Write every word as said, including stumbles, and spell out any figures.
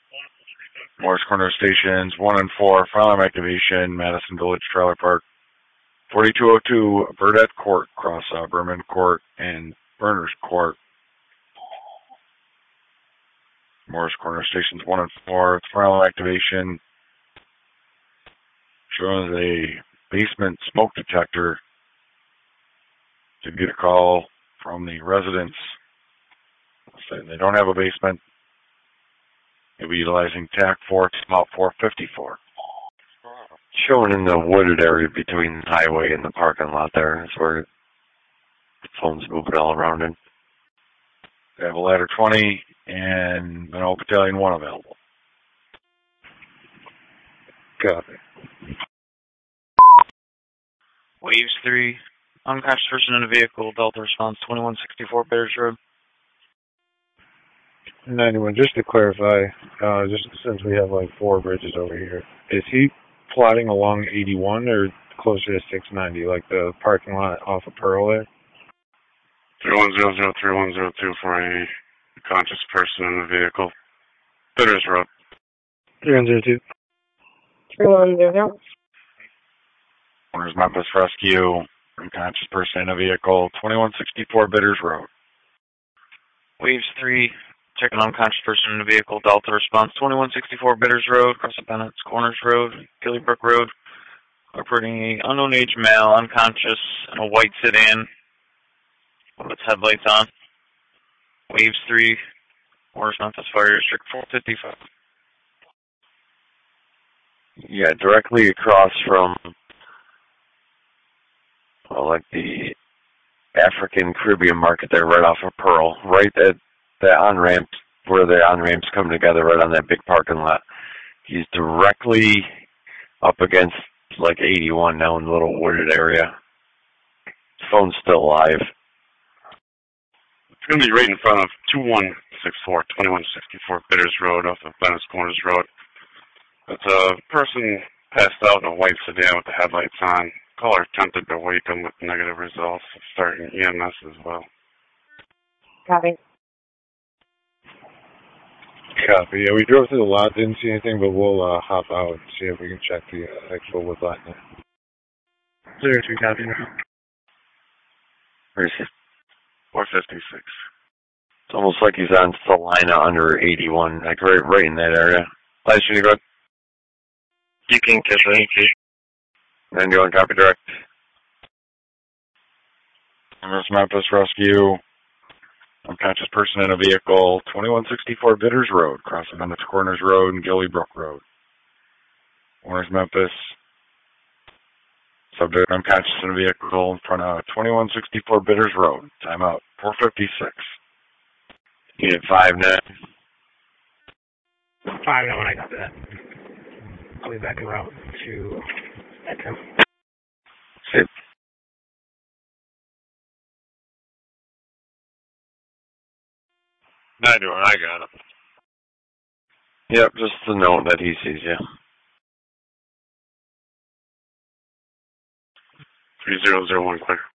Morris Corner Stations one and four, firearm activation, Madison Village Trailer Park, forty-two oh two Burdette Court, cross uh, Berman Court and Berners Court. Morris Corner Stations one and four, firearm activation, showing a basement smoke detector. To get a call from the residents saying they don't have a basement. They'll be utilizing T A C four, about four fifty-four. Showing in the wooded area between the highway and the parking lot there is where the phone's moving all around in. They have a ladder twenty and Monroe Battalion one available. Copy. Waves three, unconscious person in a vehicle, Delta response twenty-one sixty-four Bears Road. ninety-one, just to clarify, uh, just since we have like four bridges over here, is he plotting along eighty-one or closer to six ninety, like the parking lot off of Pearl there? three one zero zero three one zero two for a conscious person in the vehicle. Bitters Road. three one zero two. three one zero zero. Corners Memphis Rescue, unconscious person in a vehicle, twenty-one sixty-four Bitters Road. Waves three, checking unconscious person in a vehicle, Delta response twenty-one sixty-four Bitters Road, cross the Bennett's Corners Road, Gillybrook Road, operating a unknown age male, unconscious, in a white sedan with its headlights on. Waves three, Corners Memphis Fire District four fifty-five. Yeah, directly across from, well, like the African Caribbean market there, right off of Pearl, right at the on-ramp, where the on-ramps come together, right on that big parking lot. He's directly up against, like, eighty-one now in the little wooded area. His phone's still alive. It's going to be right in front of two one six four, twenty-one sixty-four Bitters Road off of Bennett's Corners Road. It's a person passed out in a white sedan with the headlights on. Caller attempted to wake him with negative results, starting E M S as well. Copy. Copy. Yeah, we drove through the lot, didn't see anything, but we'll uh, hop out and see if we can check the uh, actual wood lot now. zero two, copy. Where's he? four fifty-six. It's almost like he's on Salina under eighty-one, like right, right in that area. Last you go. You can kiss it. ninety-one, copy direct. Corners Memphis Rescue, unconscious person in a vehicle, twenty-one sixty-four Bitters Road, crossing Bennett's Corners Road and Gillybrook Road. Corners Memphis, subject unconscious in a vehicle in front of twenty-one sixty-four Bitters Road. Timeout, four fifty-six. Unit five nine. five nine, I got that. I'll be back en route to Etam. Save. ninety-one, I got it. Yep, just to note that he sees you. three zero zero one, clear.